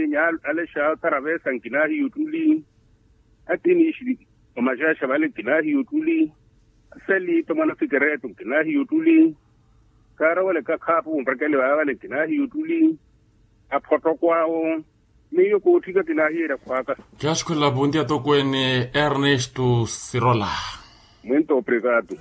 nyal ale sha travesa kinahi yutuli atini shiri maja shabale kinahi yutuli sali to mana fikreto kinahi yutuli kara wale ka kapu mbarkale wale kinahi yutuli apoto kwao miyo kutika kinahi ra kwaka Jasco la bundia to kwene Ernesto Sirola. Muito obrigado.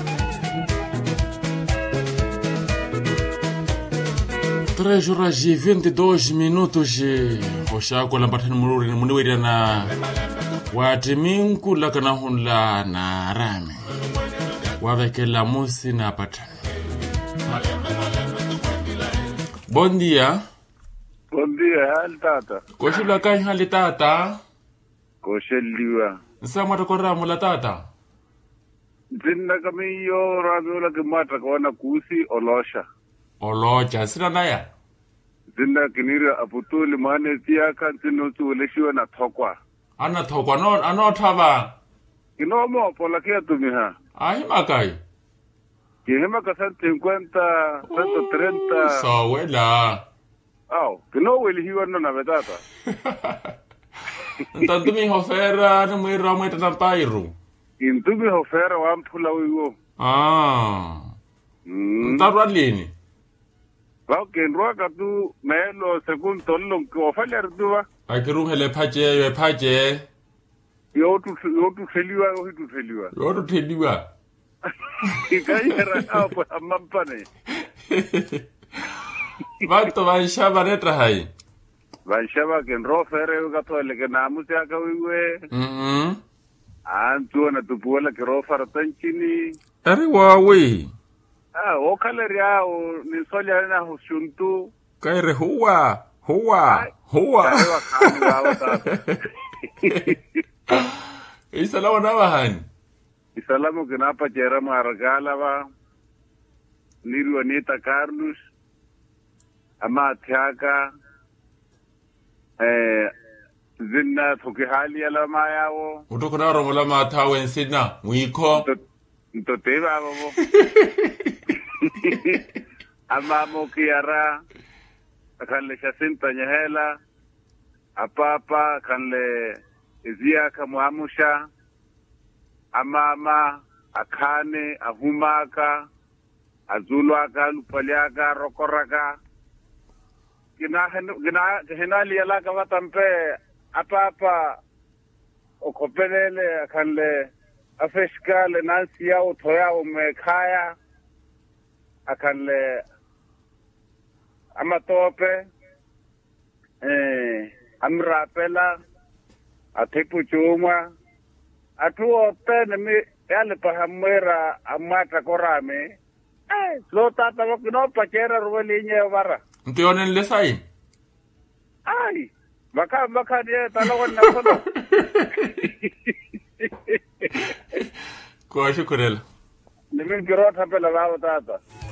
Três horas e 22 minutos. Oshako la batani munuri na watiminku la kana hunla na rame. Waveke la musi na patani. Bon dia. Bom dia, hali tata. Koshula kai hali tata. Kosheliwa. Nsamwa takora mula tata. Zinna kami yo ramiola kimata kawana kusi olosha. Olocha sina naya. Zinna kinira aputuli mane tiaka zinu tuuleshiwa na thokwa. Ana thokwa no ano thava. Kinomo pola kia tumiha. Ai makai. Kihema ka 150, 130. Sawela. Au, kino weli hiwa no na vetata. Tanto mi hofera no muy ramo eta pairu. Intumi hofera wa mpula wiwo. Tarwa lini. Ba kenroa ka tu melo según tollo ko faler duwa. Akiru hele paje. Yo tu feliwa o tu feliwa. Yo tu feliwa. Ikayera hapo amampane. Vato van shaba netra hai. Van shaba kenro fere ga to le ke namu se aka wiwe. Antu na tupuela ke ro fartanchini. Are wawe. O kaleria o ni solia na hushuntu. Kaire huwa. Isalamu na bahani. Isalamu kenapa jera margala ba. Niru Anita Carlos. Ama tiaka. Zinna tukihali ala mayao. Utokona romola matawe nsina. Mwiko. Ntoteba babo. Ama mokiara. Kanle Jacinta Nyahela. Apapa kanle Iziaka Muamusha. Amama Akane Ahumaka. Azulwaka Lupaliaka Rokoraka. Hinali yala ka watampe apapa okopelele kanle afeshka le nansia uthoya umekaya akanle amatope amrapela atepu chuma atuo tene mi yale pahamera amata korame lo tata wakino pachera ruweli nye wara Ntione lesai. Ai, baka dia talawan na kono. Kwa shukrela. Nimin kirota pela lao tata.